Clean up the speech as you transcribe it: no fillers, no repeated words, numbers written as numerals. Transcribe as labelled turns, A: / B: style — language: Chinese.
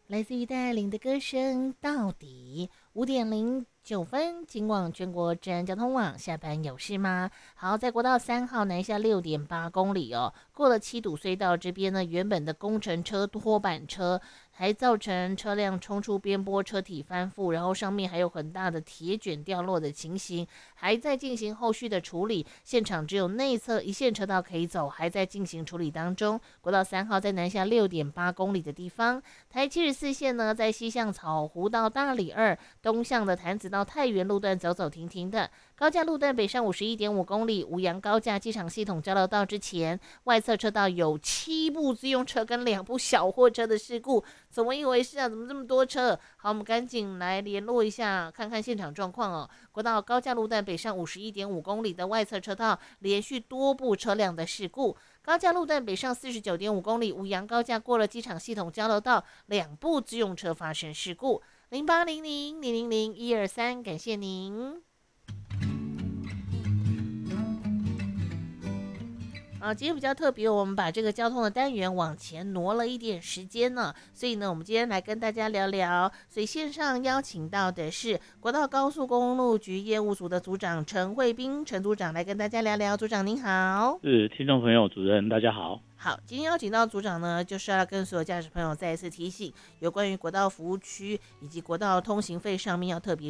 A: 来自于戴爱玲的歌声到底5:09，金广全国治安交通网，下班有事吗？好，在国道3号南下6.8公里哦，过了七堵隧道这边呢，原本的工程车拖板车还造成车辆冲出边坡，车体翻覆，然后上面还有很大的铁卷掉落的情形，还在进行后续的处理。现场只有内侧一线车道可以走，还在进行处理当中。国道3号在南下6.8公里的地方，台74线呢，在西向草湖到大里二，东向的潭子到太原路段走走停停的。高架路段北上51.5公里，吴阳高架机场系统交流道之前，外侧车道有7部自用车跟2部小货车的事故，怎么一回事啊？怎么这么多车？好，我们赶紧来联络一下，看看现场状况哦。国道高架路段北上51.5公里的外侧车道连续多部车辆的事故。高架路段北上49.5公里，吴阳高架过了机场系统交流道，2部自用车发生事故。0800000123，感谢您。今天比较特别，我们把这个交通的单元往前挪了一点时间呢，所以呢，我们今天来跟大家聊聊。所以线上邀请到的是国道高速公路局业务组的组长陈慧斌，陈组长来跟大家聊聊。组长您好。
B: 是听众朋友，主任大家好。
A: 好，今天邀请到组长呢，就是要跟所有驾驶朋友再一次提醒，有关于国道服务区以及国道通行费上面要特别